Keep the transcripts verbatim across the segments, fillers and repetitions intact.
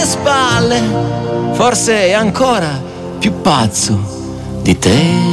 spalle, forse è ancora più pazzo di te.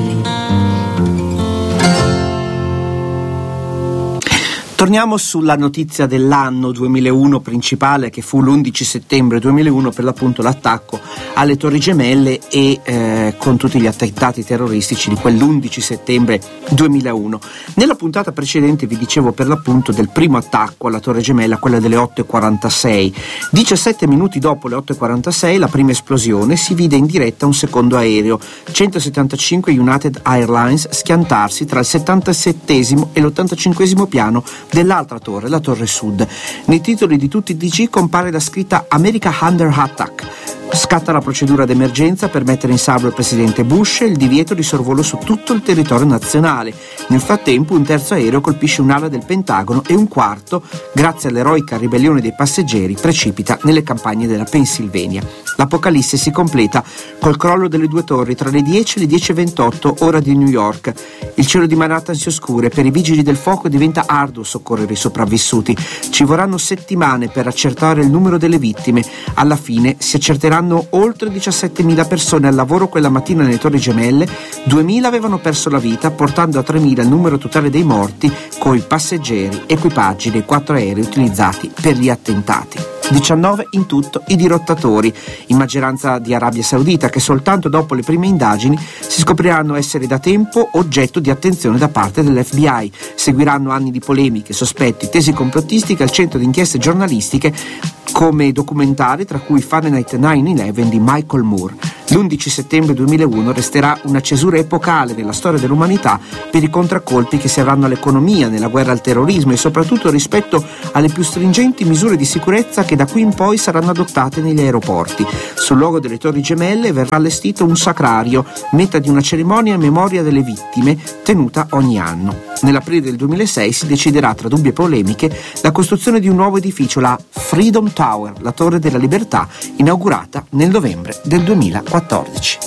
Torniamo sulla notizia dell'anno duemilauno principale, che fu l'undici settembre duemilauno, per l'appunto l'attacco alle Torri Gemelle e eh, con tutti gli attentati terroristici di quell'undici settembre duemilauno. Nella puntata precedente vi dicevo per l'appunto del primo attacco alla Torre Gemella, quella delle otto e quarantasei. diciassette minuti dopo le otto e quarantasei, la prima esplosione, si vide in diretta un secondo aereo, centosettantacinque United Airlines, schiantarsi tra il settantasettesimo e l'ottantacinquesimo piano dell'altra torre, la Torre Sud. Nei titoli di tutti i D G compare la scritta America Under Attack. Scatta la procedura d'emergenza per mettere in salvo il presidente Bush e il divieto di sorvolo su tutto il territorio nazionale. Nel frattempo un terzo aereo colpisce un'ala del Pentagono e un quarto, grazie all'eroica ribellione dei passeggeri, precipita nelle campagne della Pennsylvania. L'apocalisse si completa col crollo delle due torri tra le dieci e le dieci e ventotto ora di New York. Il cielo di Manhattan si oscura e per i vigili del fuoco diventa arduo soccorrere i sopravvissuti. Ci vorranno settimane per accertare il numero delle vittime. Alla fine si accerteranno oltre diciassettemila persone al lavoro quella mattina nelle Torri Gemelle. duemila avevano perso la vita, portando a tremila il numero totale dei morti, coi passeggeri, equipaggi dei quattro aerei utilizzati per gli attentati. diciannove in tutto i dirottatori, in maggioranza di Arabia Saudita, che soltanto dopo le prime indagini si scopriranno essere da tempo oggetto di attenzione da parte dell'F B I. Seguiranno anni di polemiche, sospetti, tesi complottistiche al centro di inchieste giornalistiche come documentari, tra cui Fahrenheit nove undici di Michael Moore. L'undici settembre duemilauno resterà una cesura epocale nella storia dell'umanità per i contraccolpi che si avranno all'economia, nella guerra al terrorismo e soprattutto rispetto alle più stringenti misure di sicurezza che da qui in poi saranno adottate negli aeroporti. Sul luogo delle Torri Gemelle verrà allestito un sacrario, meta di una cerimonia in memoria delle vittime tenuta ogni anno. Nell'aprile del duemilasei si deciderà, tra dubbie polemiche, la costruzione di un nuovo edificio, la Freedom Tower, la Torre della Libertà, inaugurata nel novembre del duemilaquattordici.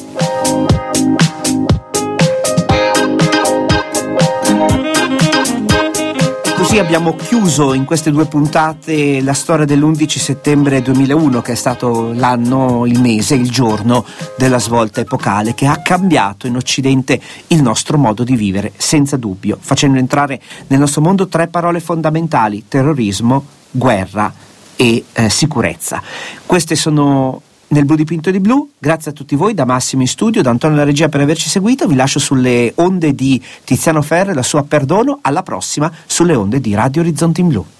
Così abbiamo chiuso in queste due puntate la storia dell'undici settembre duemilauno, che è stato l'anno, il mese, il giorno della svolta epocale che ha cambiato in Occidente il nostro modo di vivere, senza dubbio, facendo entrare nel nostro mondo tre parole fondamentali: terrorismo, guerra e eh, sicurezza. Queste sono nel Blu dipinto di blu. Grazie a tutti voi, da Massimo in studio, da Antonio la regia per averci seguito. Vi lascio sulle onde di Tiziano Ferro e la sua Perdono. Alla prossima sulle onde di Radio Orizzonte in Blu.